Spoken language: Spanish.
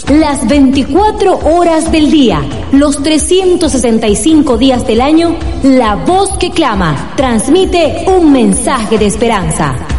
Las 24 horas del día, los 365 días del año, la voz que clama transmite un mensaje de esperanza.